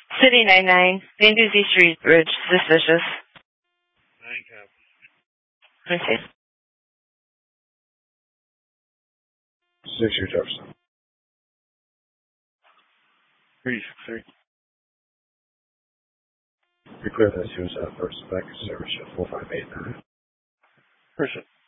City 99, Banduzi Street Bridge, suspicious. 9 cap. Okay. 6 your Jefferson. 363. Be clear that she was first back in service at 4589. Person.